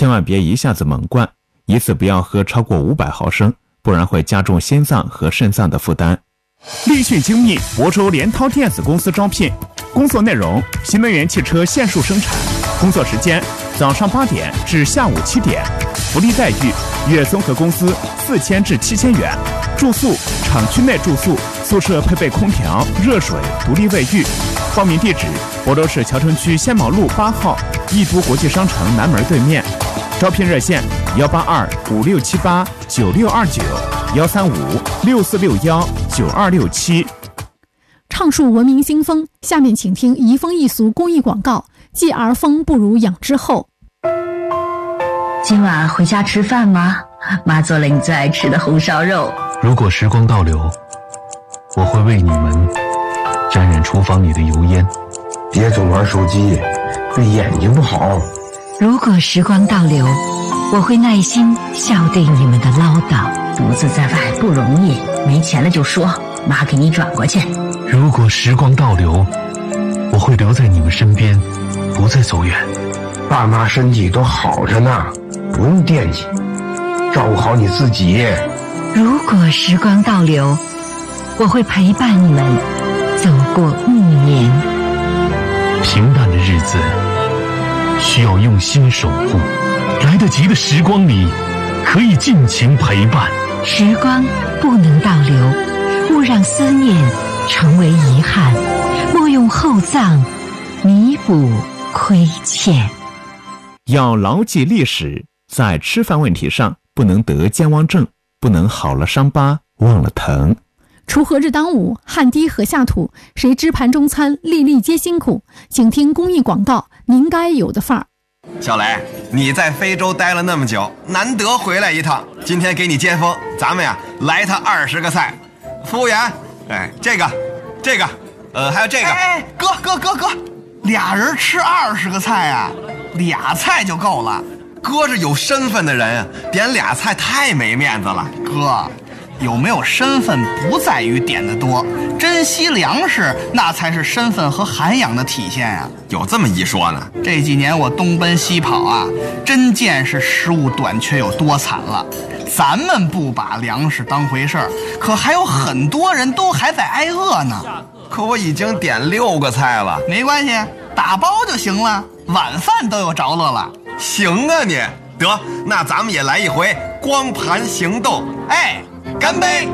千万别一下子猛灌，一次不要喝超过500毫升，不然会加重心脏和肾脏的负担。立讯精密亳州联涛电子公司招聘，工作内容：新能源汽车线束生产，工作时间：早上8点至下午7点，福利待遇：月综合工资4000至7000元，住宿厂区内住宿，宿舍配备空调、热水、独立卫浴。报名地址：亳州市谯城区仙茅路8号易都国际商城南门对面。招聘热线：18256789629，13564619267。 畅述文明新风，下面请听移风易俗公益广告：继儿风不如养之后。 今晚回家吃饭吗？妈做了你最爱吃的红烧肉。 如果时光倒流，我会为你们沾染厨房里的油烟。 别总玩手机，对眼睛不好。 如果时光倒流，我会耐心笑对你们的唠叨。独自在外不容易，没钱了就说，妈给你转过去。 如果时光倒流，我会留在你们身边，不再走远。 爸妈身体都好着呢，不用惦记，照顾好你自己。 如果时光倒流，我会陪伴你们走过1年。 平淡的日子需要用心守护，来得及的时光里可以尽情陪伴。 时光不能倒流，勿让思念成为遗憾，莫用厚葬弥补亏欠。 要牢记历史，在吃饭问题上不能得健忘症，不能好了伤疤忘了疼。 锄禾日当午，汗滴禾下土，谁知盘中餐，粒粒皆辛苦。请听公益广告，您该有的范儿。 小雷，你在非洲待了那么久，难得回来一趟，今天给你接风，咱们呀来他20个菜。服务员，这个，还有这个。 哥，俩人吃20个菜啊，2菜就够了。 哥是有身份的人，点2菜太没面子了。 哥，有没有身份不在于点的多，珍惜粮食那才是身份和涵养的体现啊。 有这么一说呢？ 这几年我东奔西跑啊，真见识食物短缺有多惨了。咱们不把粮食当回事儿，可还有很多人都还在挨饿呢。 可我已经点6个菜了。 没关系，打包就行了，晚饭都有着落了。 行啊你，得，那咱们也来一回光盘行动。干杯！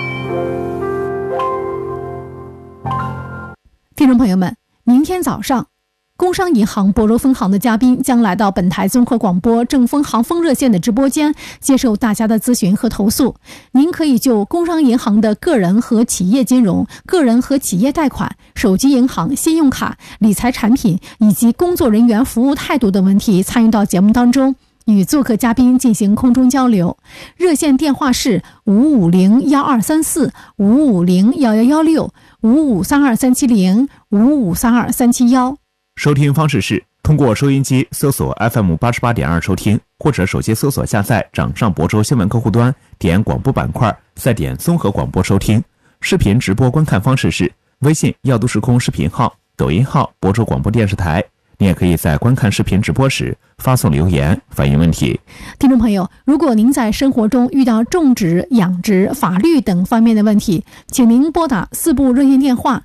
听众朋友们，明天早上，工商银行亳州分行的嘉宾将来到本台综合广播正风行风热线的直播间，接受大家的咨询和投诉。您可以就工商银行的个人和企业金融、个人和企业贷款、手机银行、信用卡、理财产品以及工作人员服务态度等问题参与到节目当中，与做客嘉宾进行空中交流。热线电话是5501234、5501116、5532370、5532371。 收听方式是通过收音机搜索 FM 88.2收听，或者手机搜索下载掌上亳州新闻客户端，点广播板块，再点综合广播收听。视频直播观看方式是微信耀都时空视频号、抖音号亳州广播电视台。你也可以在观看视频直播时发送留言反映问题。 听众朋友，如果您在生活中遇到种植、养殖、法律等方面的问题，请您拨打4部热线电话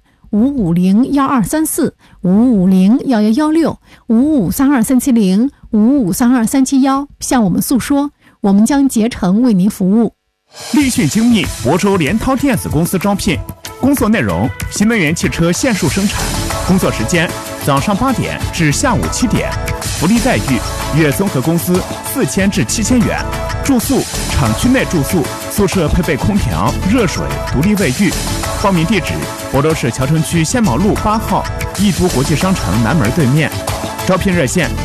5501234、5501116、5532370、5532371，向我们诉说，我们将竭诚为您服务。 立讯精密亳州联涛电子公司招聘，工作内容：新能源汽车线束生产，工作时间：早上8点至下午7点，福利待遇：月综合工资4000至7000元，住宿厂区内住宿，宿舍配备空调、热水、独立卫浴。报名地址：亳州市谯城区仙茅路8号易都国际商城南门对面。招聘热线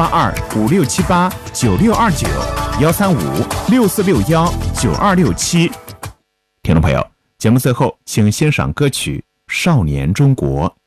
：18256789629、13564619267。听众朋友，节目最后请欣赏歌曲《少年中国》。